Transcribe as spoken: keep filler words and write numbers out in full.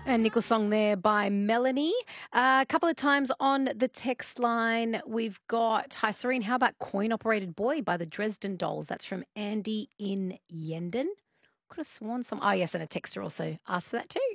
A nickel song there by Melanie. Uh, a couple of times on the text line, we've got, hi Serene, how about Coin Operated Boy by the Dresden Dolls? That's from Andy in Yendon. Could have sworn some, oh yes, and a texter also asked for that too.